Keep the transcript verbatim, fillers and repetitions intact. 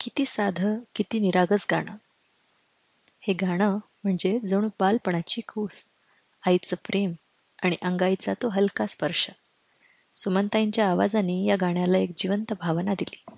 किती साधं, किती निरागस गाणं. हे गाणं म्हणजे जणू बालपणाची कूस, आईचं प्रेम आणि अंगाईचा तो हलका स्पर्श. सुमनताईंच्या आवाजाने या गाण्याला एक जिवंत भावना दिली.